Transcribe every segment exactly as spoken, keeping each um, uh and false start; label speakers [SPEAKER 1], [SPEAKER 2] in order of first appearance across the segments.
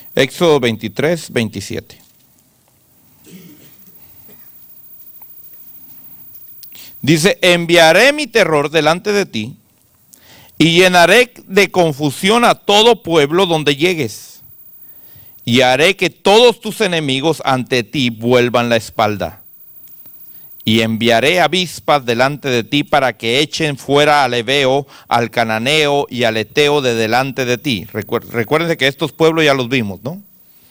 [SPEAKER 1] Éxodo veintitrés, veintisiete. Dice, enviaré mi terror delante de ti y llenaré de confusión a todo pueblo donde llegues. Y haré que todos tus enemigos ante ti vuelvan la espalda. Y enviaré avispas delante de ti para que echen fuera al heveo, al cananeo y al eteo de delante de ti. Recuerden que estos pueblos ya los vimos, ¿no?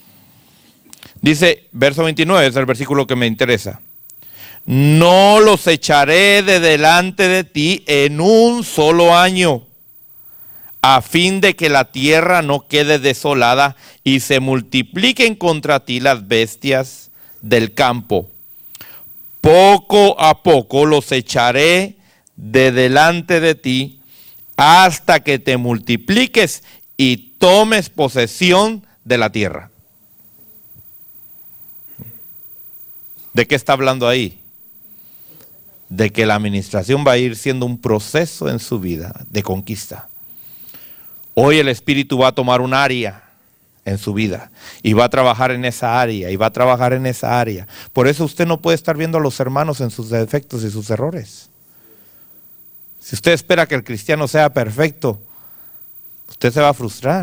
[SPEAKER 1] Dice, verso veintinueve, es el versículo que me interesa. No los echaré de delante de ti en un solo año, a fin de que la tierra no quede desolada y se multipliquen contra ti las bestias del campo. Poco a poco los echaré de delante de ti hasta que te multipliques y tomes posesión de la tierra. ¿De qué está hablando ahí? De que la administración va a ir siendo un proceso en su vida de conquista. Hoy el Espíritu va a tomar un área en su vida y va a trabajar en esa área y va a trabajar en esa área. Por eso usted no puede estar viendo a los hermanos en sus defectos y sus errores. Si usted espera que el cristiano sea perfecto, usted se va a frustrar.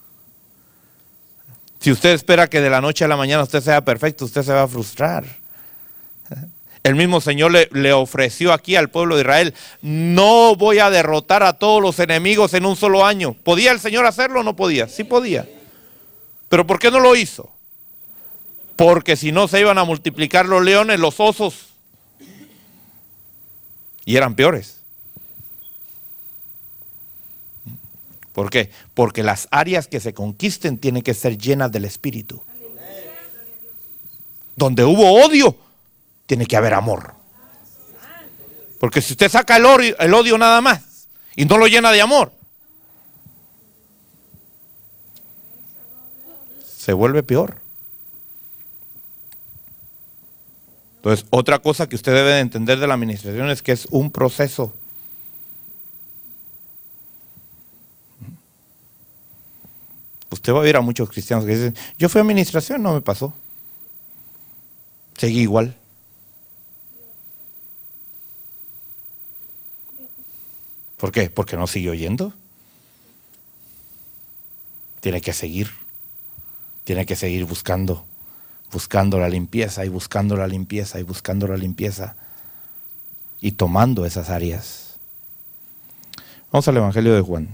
[SPEAKER 1] Si usted espera que de la noche a la mañana usted sea perfecto, usted se va a frustrar. El mismo Señor le, le ofreció aquí al pueblo de Israel, no voy a derrotar a todos los enemigos en un solo año. ¿Podía el Señor hacerlo o no podía? Sí podía. ¿Pero por qué no lo hizo? Porque si no se iban a multiplicar los leones, los osos, y eran peores. ¿Por qué? Porque las áreas que se conquisten tienen que ser llenas del Espíritu. Donde hubo odio, tiene que haber amor. Porque si usted saca el odio, el odio nada más y no lo llena de amor, se vuelve peor. Entonces, otra cosa que usted debe de entender de la administración es que es un proceso. Usted va a ver a muchos cristianos que dicen, yo fui a administración, no me pasó. Seguí igual. ¿Por qué? Porque no siguió yendo. Tiene que seguir. Tiene que seguir buscando. Buscando la limpieza y buscando la limpieza y buscando la limpieza. Y tomando esas áreas. Vamos al Evangelio de Juan.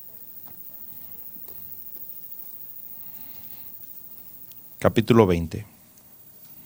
[SPEAKER 1] Capítulo veinte.